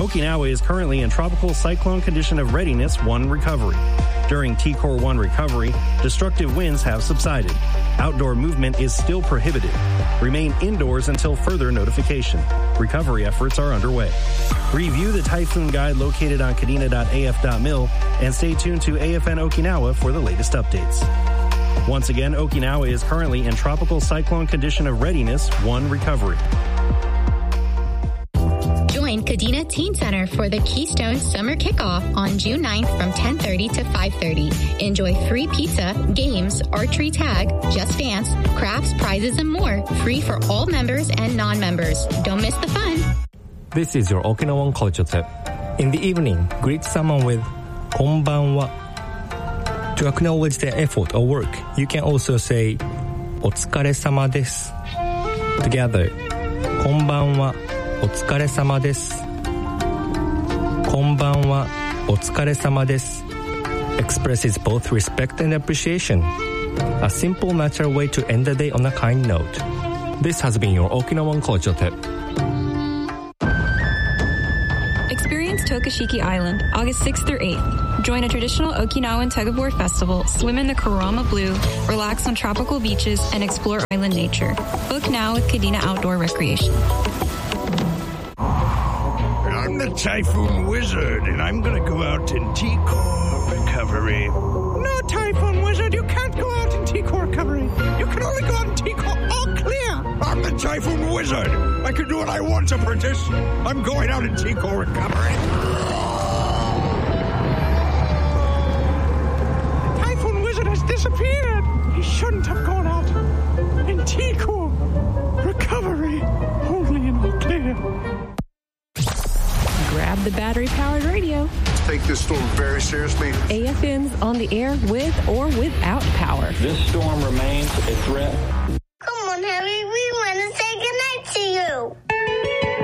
Okinawa is currently in tropical cyclone condition of readiness 1 recovery. During TCOR 1 recovery, destructive winds have subsided. Outdoor movement is still prohibited. Remain indoors until further notification. Recovery efforts are underway. Review the typhoon guide located on kadena.af.mil and stay tuned to AFN Okinawa for the latest updates. Once again, Okinawa is currently in tropical cyclone condition of readiness 1 recovery. Join Kadena Teen Center for the Keystone Summer Kickoff on June 9th from 10:30 to 5:30. Enjoy free pizza, games, archery tag, just dance, crafts, prizes, and more. Free for all members and non-members. Don't miss the fun. This is your Okinawan culture tip. In the evening, greet someone with konbanwa. To acknowledge their effort or work, you can also say お疲れ様です Together, こんばんは、お疲れ様です。こんばんは、お疲れ様です expresses both respect and appreciation. A simple, natural way to end the day on a kind note. This has been your Okinawan culture tip. Experience Tokashiki Island, August 6th through 8th. Join a traditional Okinawan tug-of-war festival, swim in the Kurama Blue, relax on tropical beaches, and explore island nature. Book now with Kadena Outdoor Recreation. I'm the Typhoon Wizard, and I'm going to go out in TCOR recovery. No, Typhoon Wizard, you can't go out in TCOR recovery. You can only go out in TCOR all clear. I'm the Typhoon Wizard. I can do what I want, apprentice. I'm going out in TCOR recovery. The Typhoon Wizard has disappeared. He shouldn't have gone out in TCOR recovery. Only in all clear. Grab the battery-powered radio. Take this storm very seriously. AFN's on the air with or without power. This storm remains a threat